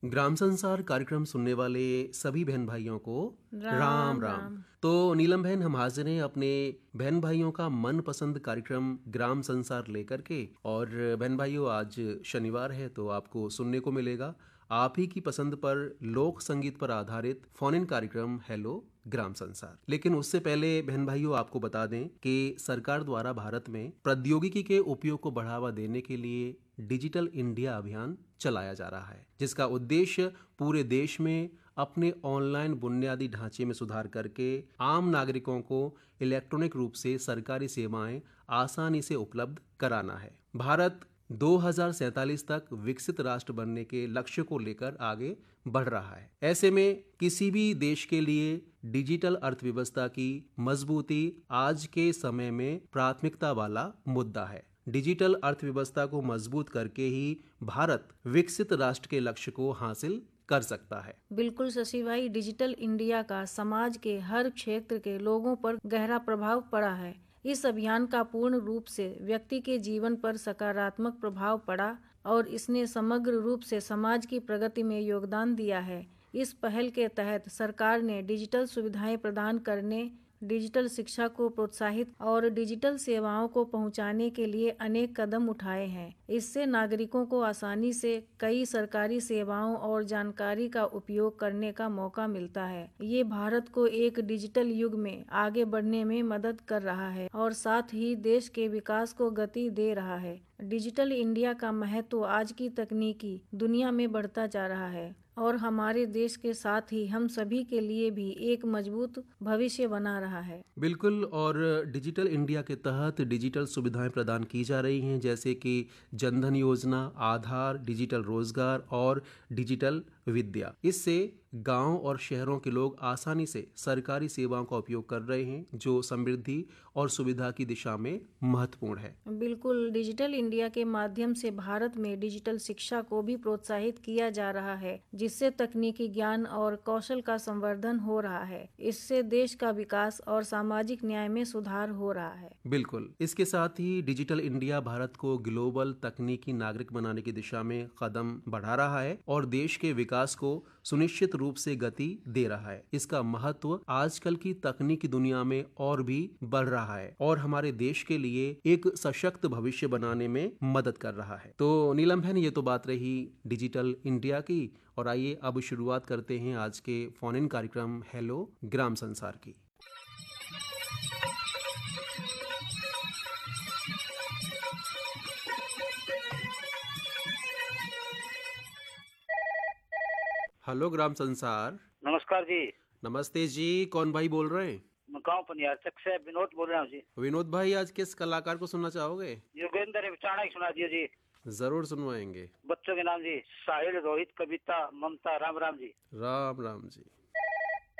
ग्राम संसार कार्यक्रम सुनने वाले सभी बहन भाइयों को राम राम राम। राम। तो नीलम बहन, हम हाजिर हैं अपने बहन भाइयों का मनपसंद कार्यक्रम ग्राम संसार लेकर के। और बहन भाइयों, आज शनिवार है तो आपको सुनने को मिलेगा आप ही की पसंद पर लोक संगीत पर आधारित फोन इन कार्यक्रम हेलो ग्राम संसार। लेकिन उससे पहले बहन भाइयों, आपको बता दें कि सरकार द्वारा भारत में प्रौद्योगिकी के उपयोग को बढ़ावा देने के लिए डिजिटल इंडिया अभियान चलाया जा रहा है, जिसका उद्देश्य पूरे देश में अपने ऑनलाइन बुनियादी ढांचे में सुधार करके आम नागरिकों को इलेक्ट्रॉनिक रूप से सरकारी सेवाएं आसानी से उपलब्ध कराना है। भारत 2047 तक विकसित राष्ट्र बनने के लक्ष्य को लेकर आगे बढ़ रहा है। ऐसे में किसी भी देश के लिए डिजिटल अर्थव्यवस्था की मजबूती आज के समय में प्राथमिकता वाला मुद्दा है। डिजिटल अर्थव्यवस्था को मजबूत करके ही भारत विकसित राष्ट्र के लक्ष्य को हासिल कर सकता है। बिल्कुल शशि भाई, डिजिटल इंडिया का समाज के हर क्षेत्र के लोगों पर गहरा प्रभाव पड़ा है। इस अभियान का पूर्ण रूप से व्यक्ति के जीवन पर सकारात्मक प्रभाव पड़ा और इसने समग्र रूप से समाज की प्रगति में योगदान दिया है। इस पहल के तहत सरकार ने डिजिटल सुविधाएं प्रदान करने, डिजिटल शिक्षा को प्रोत्साहित और डिजिटल सेवाओं को पहुंचाने के लिए अनेक कदम उठाए हैं। इससे नागरिकों को आसानी से कई सरकारी सेवाओं और जानकारी का उपयोग करने का मौका मिलता है। ये भारत को एक डिजिटल युग में आगे बढ़ने में मदद कर रहा है और साथ ही देश के विकास को गति दे रहा है। डिजिटल इंडिया का महत्व आज की तकनीकी दुनिया में बढ़ता जा रहा है और हमारे देश के साथ ही हम सभी के लिए भी एक मजबूत भविष्य बना रहा है। बिल्कुल। और डिजिटल इंडिया के तहत डिजिटल सुविधाएं प्रदान की जा रही हैं, जैसे कि जनधन योजना, आधार, डिजिटल रोजगार और डिजिटल विद्या। इससे गांव और शहरों के लोग आसानी से सरकारी सेवाओं का उपयोग कर रहे हैं, जो समृद्धि और सुविधा की दिशा में महत्वपूर्ण है। बिल्कुल, डिजिटल इंडिया के माध्यम से भारत में डिजिटल शिक्षा को भी प्रोत्साहित किया जा रहा है, जिससे तकनीकी ज्ञान और कौशल का संवर्धन हो रहा है। इससे देश का विकास और सामाजिक न्याय में सुधार हो रहा है। बिल्कुल। इसके साथ ही डिजिटल इंडिया भारत को ग्लोबल तकनीकी नागरिक बनाने की दिशा में कदम बढ़ा रहा है और देश के विकास को सुनिश्चित रूप से गति दे रहा है। इसका महत्व आजकल की तकनीकी दुनिया में और भी बढ़ रहा है और हमारे देश के लिए एक सशक्त भविष्य बनाने में मदद कर रहा है। तो नीलम बहन, ये तो बात रही डिजिटल इंडिया की, और आइए अब शुरुआत करते हैं आज के फोन इन कार्यक्रम हेलो ग्राम संसार की। हेलो ग्राम संसार। नमस्कार जी। नमस्ते जी, कौन भाई बोल रहे हैं? मैं गाँव पनियारचक से विनोद बोल रहा हूँ जी। विनोद भाई, आज किस कलाकार को सुनना चाहोगे? योगेंद्र चाणक्य सुना दिया जी। जरूर सुनवाएंगे। बच्चों के नाम जी साहिल, रोहित, कविता, ममता, राम राम जी। राम राम जी।